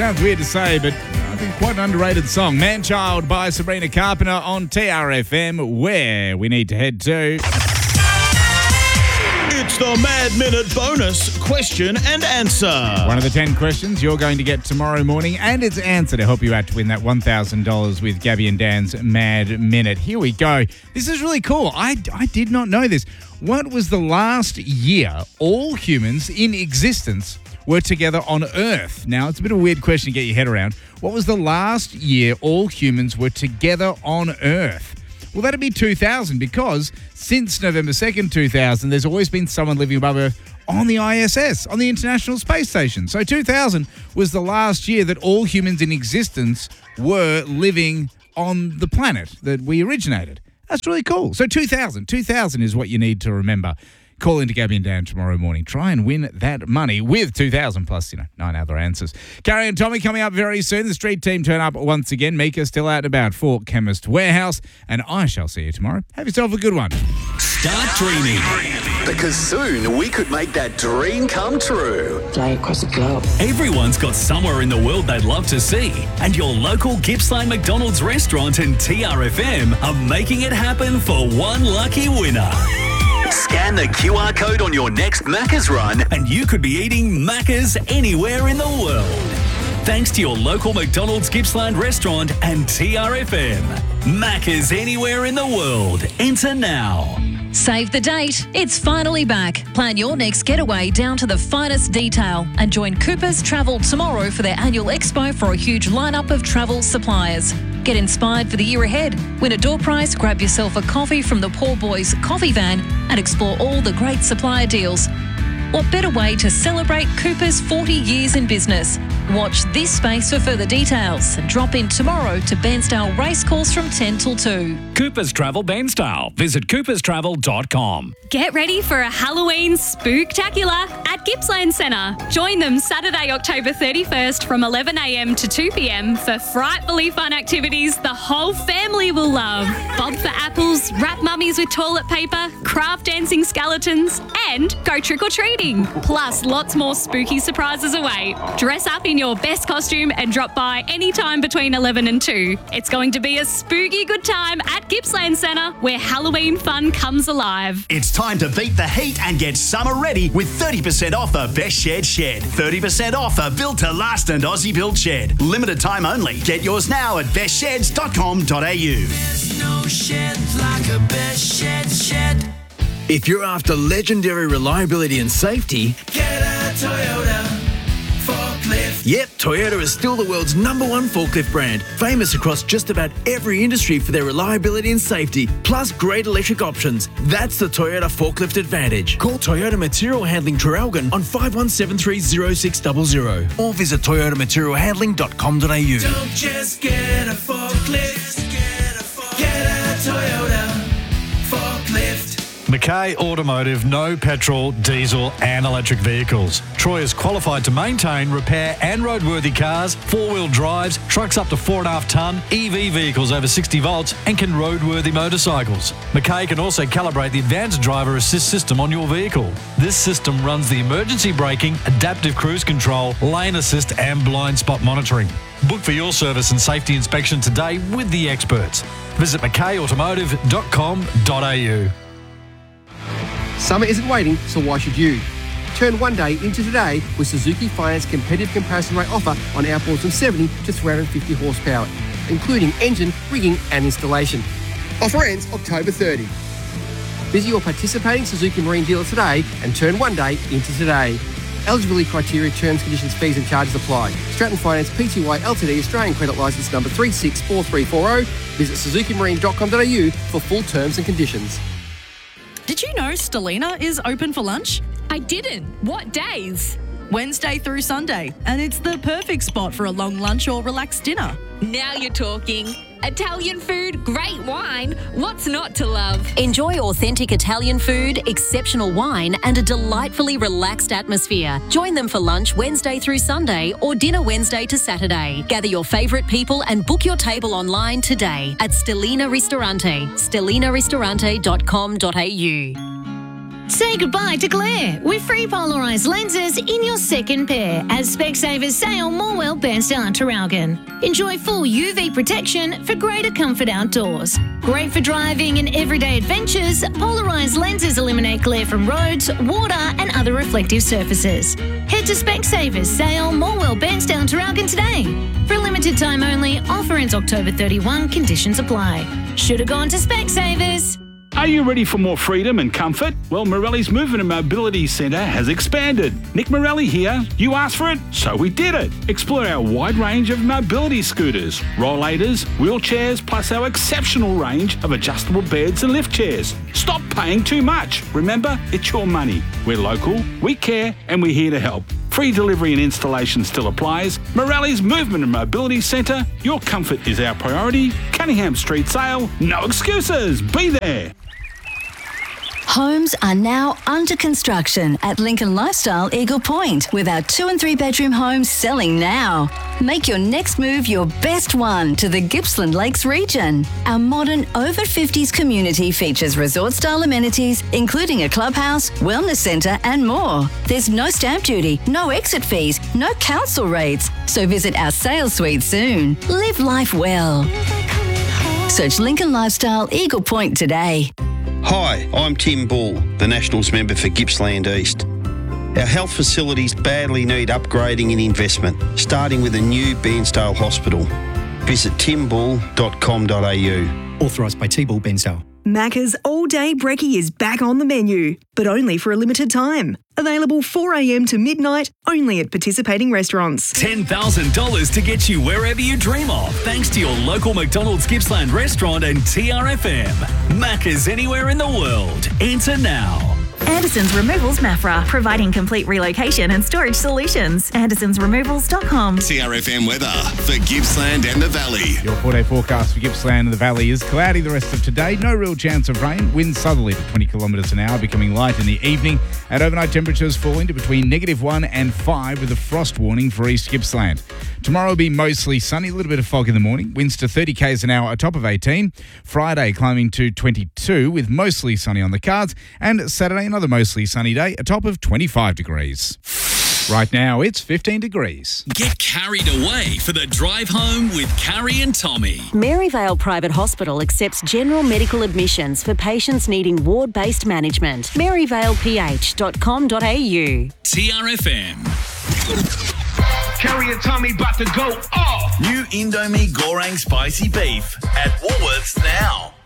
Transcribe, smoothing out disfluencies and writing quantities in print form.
Sounds weird to say, but I think quite an underrated song. Man-Child by Sabrina Carpenter on TRFM, where we need to head to. It's the Mad Minute bonus question and answer. One of the 10 questions you're going to get tomorrow morning, and its answer to help you out to win that $1,000 with Gabby and Dan's Mad Minute. Here we go. This is really cool. I did not know this. What was the last year all humans in existence were together on Earth? Now, it's a bit of a weird question to get your head around. What was the last year all humans were together on Earth? Well, that'd be 2000, because since November 2nd, 2000, there's always been someone living above Earth on the ISS, on the International Space Station. So 2000 was the last year that all humans in existence were living on the planet that we originated. That's really cool. So 2000 is what you need to remember. Call into Gabby and Dan tomorrow morning. Try and win that money with 2,000 plus, 9 other answers. Carrie and Tommy coming up very soon. The street team turn up once again. Mika still out and about for Chemist Warehouse. And I shall see you tomorrow. Have yourself a good one. Start dreaming. Because soon we could make that dream come true. Fly across the globe. Everyone's got somewhere in the world they'd love to see. And your local Gippsland McDonald's restaurant and TRFM are making it happen for one lucky winner. Scan the QR code on your next Macca's run. And you could be eating Macca's anywhere in the world. Thanks to your local McDonald's Gippsland restaurant and TRFM. Macca's anywhere in the world. Enter now. Save the date. It's finally back. Plan your next getaway down to the finest detail and join Coopers Travel tomorrow for their annual expo for a huge lineup of travel suppliers. Get inspired for the year ahead. Win a door prize, grab yourself a coffee from the Poor Boys coffee van and explore all the great supplier deals. What better way to celebrate Coopers' 40 years in business? Watch this space for further details. Drop in tomorrow to Bairnsdale Racecourse from 10 till 2. Coopers Travel Bairnsdale. Visit cooperstravel.com. Get ready for a Halloween spooktacular at Gippsland Centre. Join them Saturday, October 31st from 11 a.m. to 2 p.m. for frightfully fun activities the whole family will love. Bob for apples, wrap mummies with toilet paper, craft dancing skeletons, and go trick-or-treating. Plus, lots more spooky surprises await. Dress up in your best costume and drop by anytime between 11 and 2. It's going to be a spooky good time at Gippsland Centre, where Halloween fun comes alive. It's time to beat the heat and get summer ready with 30% off a Best Shed Shed. 30% off a built to last and Aussie built shed. Limited time only. Get yours now at bestsheds.com.au. There's no shed like a Best Shed Shed. If you're after legendary reliability and safety, get a Toyota forklift. Yep, Toyota is still the world's #1 forklift brand, famous across just about every industry for their reliability and safety, plus great electric options. That's the Toyota Forklift Advantage. Call Toyota Material Handling Traralgon on 51730600 or visit toyotamaterialhandling.com.au. Don't just get a forklift, get a Toyota forklift. McKay Automotive, no petrol, diesel and electric vehicles. Troy is qualified to maintain, repair and roadworthy cars, 4-wheel drives, trucks up to 4.5 tonne, EV vehicles over 60 volts and can roadworthy motorcycles. McKay can also calibrate the advanced driver assist system on your vehicle. This system runs the emergency braking, adaptive cruise control, lane assist and blind spot monitoring. Book for your service and safety inspection today with the experts. Visit mckayautomotive.com.au. Summer isn't waiting, so why should you? Turn one day into today with Suzuki Finance competitive comparison rate offer on outboards from 70 to 350 horsepower, including engine, rigging and installation. Offer ends October 30. Visit your participating Suzuki Marine dealer today and turn one day into today. Eligibility criteria, terms, conditions, fees and charges apply. Stratton Finance Pty Ltd Australian Credit Licence number 364340. Visit suzukimarine.com.au for full terms and conditions. Did you know Stellina is open for lunch? I didn't. What days? Wednesday through Sunday. And it's the perfect spot for a long lunch or relaxed dinner. Now you're talking. Italian food, great wine. What's not to love? Enjoy authentic Italian food, exceptional wine, and a delightfully relaxed atmosphere. Join them for lunch Wednesday through Sunday or dinner Wednesday to Saturday. Gather your favourite people and book your table online today at Stellina Ristorante, stellinaristorante.com.au. Say goodbye to glare with free polarised lenses in your second pair at Specsavers Sale, Morwell, Bairnsdale and Traralgon. Enjoy full UV protection for greater comfort outdoors. Great for driving and everyday adventures, polarised lenses eliminate glare from roads, water and other reflective surfaces. Head to Specsavers Sale, Morwell, Bairnsdale and Traralgon today. For a limited time only, offer ends October 31, conditions apply. Should have gone to Specsavers. Are you ready for more freedom and comfort? Well, Morelli's Movement and Mobility Centre has expanded. Nick Morelli here. You asked for it, so we did it. Explore our wide range of mobility scooters, rollators, wheelchairs, plus our exceptional range of adjustable beds and lift chairs. Stop paying too much. Remember, it's your money. We're local, we care, and we're here to help. Free delivery and installation still applies. Morelli's Movement and Mobility Centre. Your comfort is our priority. Cunningham Street Sale. No excuses. Be there. Homes are now under construction at Lincoln Lifestyle Eagle Point, with our 2 and 3 bedroom homes selling now. Make your next move your best one to the Gippsland Lakes region. Our modern over 50s community features resort style amenities, including a clubhouse, wellness centre and more. There's no stamp duty, no exit fees, no council rates. So visit our sales suite soon. Live life well. Search Lincoln Lifestyle Eagle Point today. Hi, I'm Tim Bull, the Nationals member for Gippsland East. Our health facilities badly need upgrading and investment, starting with a new Bairnsdale Hospital. Visit timbull.com.au. Authorised by T-Bull Bairnsdale. Macca's All Day Brekkie is back on the menu, but only for a limited time. Available 4 a.m. to midnight, only at participating restaurants. $10,000 to get you wherever you dream of, thanks to your local McDonald's Gippsland restaurant and TRFM. Macca's anywhere in the world. Enter now. Anderson's Removals Mafra, providing complete relocation and storage solutions. AndersonsRemovals.com. TRFM weather for Gippsland and the Valley. Your 4-day forecast for Gippsland and the Valley is cloudy the rest of today. No real chance of rain. Winds southerly to 20 kilometres an hour, becoming light in the evening. And overnight temperatures falling to between -1 and 5 with a frost warning for East Gippsland. Tomorrow will be mostly sunny, a little bit of fog in the morning. Winds to 30 k's an hour, a top of 18. Friday climbing to 22 with mostly sunny on the cards. And Saturday another mostly sunny day, a top of 25 degrees. Right now, it's 15 degrees. Get carried away for the drive home with Carrie and Tommy. Maryvale Private Hospital accepts general medical admissions for patients needing ward-based management. maryvaleph.com.au. TRFM. Carrie and Tommy about to go off. New Indomie Goreng Spicy Beef at Woolworths now.